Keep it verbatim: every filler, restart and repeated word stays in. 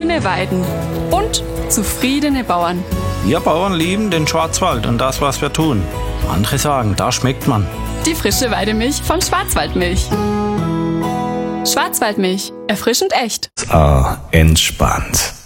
grüne Weiden und zufriedene Bauern. Wir Bauern lieben den Schwarzwald und das, was wir tun. Andere sagen, da schmeckt man. Die frische Weidemilch von Schwarzwaldmilch. Schwarzwaldmilch, erfrischend echt. Ah, entspannt.